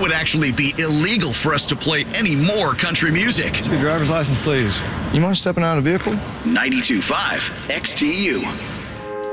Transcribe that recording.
would actually be illegal for us to play any more country music. Your driver's license, please. You mind stepping out of the vehicle? 92.5 XTU.